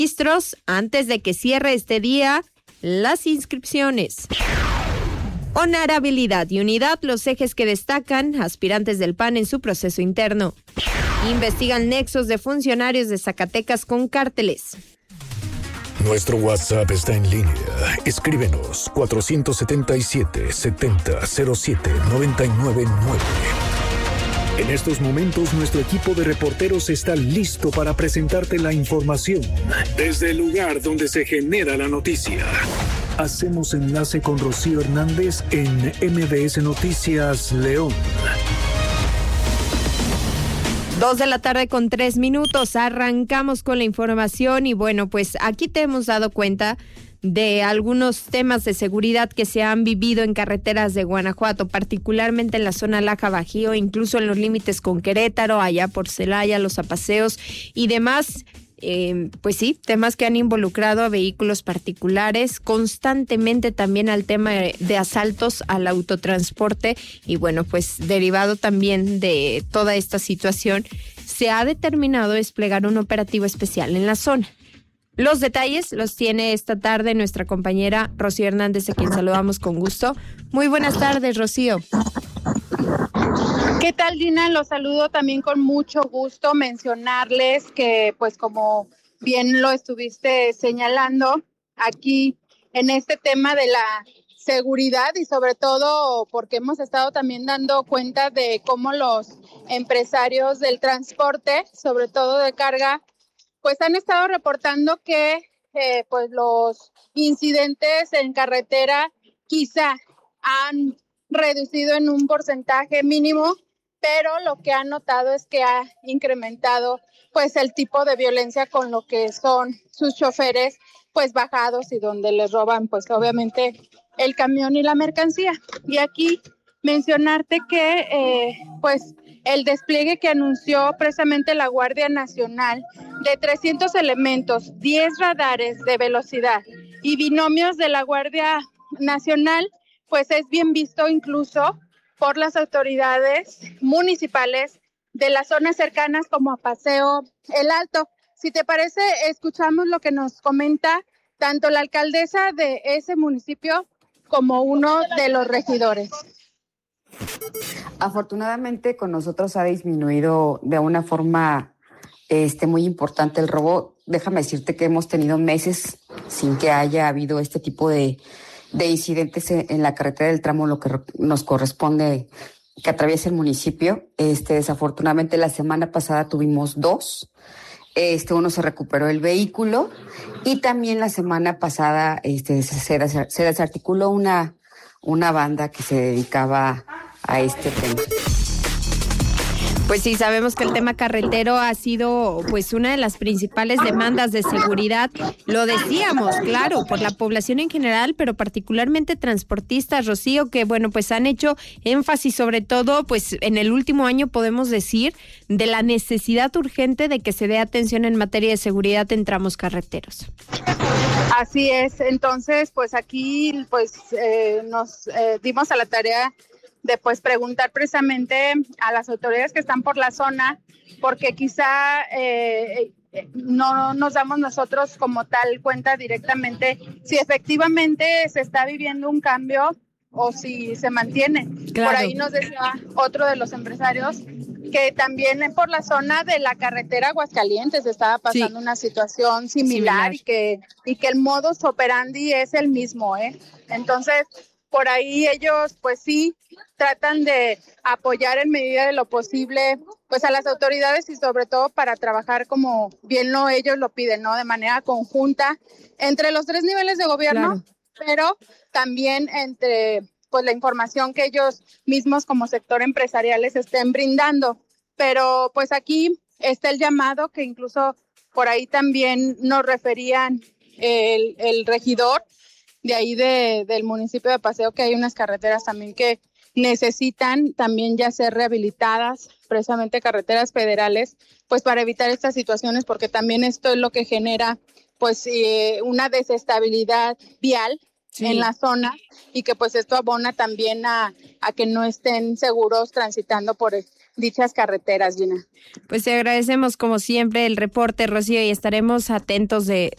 registros antes de que cierre este día las inscripciones. Honorabilidad y unidad, los ejes que destacan aspirantes del PAN en su proceso interno. Investigan nexos de funcionarios de Zacatecas con cárteles. Nuestro WhatsApp está en línea. Escríbenos 477-7007-999. En estos momentos, nuestro equipo de reporteros está listo para presentarte la información desde el lugar donde se genera la noticia. Hacemos enlace con Rocío Hernández en MBS Noticias León. 2:03 p.m. Arrancamos con la información y bueno, pues aquí te hemos dado cuenta de algunos temas de seguridad que se han vivido en carreteras de Guanajuato, particularmente en la zona Laja-Bajío, incluso en los límites con Querétaro, allá por Celaya, los apaseos y demás. Pues sí, temas que han involucrado a vehículos particulares, constantemente también al tema de asaltos al autotransporte y bueno, pues derivado también de toda esta situación, se ha determinado desplegar un operativo especial en la zona. Los detalles los tiene esta tarde nuestra compañera Rocío Hernández, a quien saludamos con gusto. Muy buenas tardes, Rocío. ¿Qué tal, Dina? Los saludo también con mucho gusto. Mencionarles que, pues como bien lo estuviste señalando, aquí en este tema de la seguridad y sobre todo porque hemos estado también dando cuenta de cómo los empresarios del transporte, sobre todo de carga, pues han estado reportando que pues los incidentes en carretera quizá han reducido en un porcentaje mínimo, pero lo que han notado es que ha incrementado pues el tipo de violencia con lo que son sus choferes pues bajados y donde les roban pues obviamente el camión y la mercancía. Y aquí mencionarte que pues el despliegue que anunció precisamente la Guardia Nacional de 300 elementos, 10 radares de velocidad y binomios de la Guardia Nacional, pues es bien visto incluso por las autoridades municipales de las zonas cercanas como a Paseo El Alto. Si te parece, escuchamos lo que nos comenta tanto la alcaldesa de ese municipio como uno de los regidores. Afortunadamente con nosotros ha disminuido de una forma muy importante el robo. Déjame decirte que hemos tenido meses sin que haya habido este tipo de incidentes en la carretera del tramo, lo que nos corresponde que atraviesa el municipio. Desafortunadamente la semana pasada tuvimos 2. Uno se recuperó el vehículo y también la semana pasada se desarticuló una banda que se dedicaba a este tema. Pues sí, sabemos que el tema carretero ha sido pues una de las principales demandas de seguridad. Lo decíamos, claro, por la población en general, pero particularmente transportistas, Rocío, que bueno, pues han hecho énfasis sobre todo, pues en el último año podemos decir, de la necesidad urgente de que se dé atención en materia de seguridad en tramos carreteros. Así es, entonces pues aquí pues nos dimos a la tarea de pues preguntar precisamente a las autoridades que están por la zona, porque quizá no nos damos nosotros como tal cuenta directamente si efectivamente se está viviendo un cambio o si se mantiene. Claro. Por ahí nos decía otro de los empresarios que también por la zona de la carretera Aguascalientes estaba pasando una situación similar. Y que el modus operandi es el mismo, Entonces, por ahí ellos pues sí tratan de apoyar en medida de lo posible pues a las autoridades y sobre todo para trabajar como bien ellos lo piden, ¿no? De manera conjunta entre los 3 niveles de gobierno, pero también entre pues la información que ellos mismos como sector empresarial les estén brindando. Pero pues aquí está el llamado que incluso por ahí también nos referían el regidor de ahí del municipio de Paseo, que hay unas carreteras también que necesitan también ya ser rehabilitadas, precisamente carreteras federales, pues para evitar estas situaciones, porque también esto es lo que genera pues una desestabilidad vial en la zona y que pues esto abona también a que no estén seguros transitando por dichas carreteras, Gina. Pues te agradecemos como siempre el reporte, Rocío, y estaremos atentos de